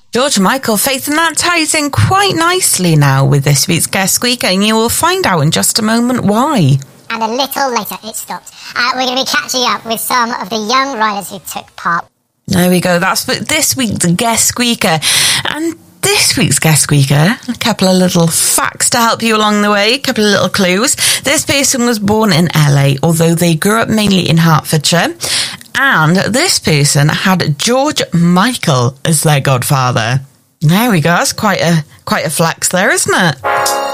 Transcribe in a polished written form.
George Michael, Faith, and that ties in quite nicely now with this week's guest speaker, and you will find out in just a moment why. And a little later, it stopped. We're going to be catching up with some of the young riders who took part. There we go. That's this week's guest speaker. And this week's guest speaker, a couple of little facts to help you along the way, a couple of little clues. This person was born in LA, although they grew up mainly in Hertfordshire. And this person had George Michael as their godfather. There we go. That's quite a flex there, isn't it?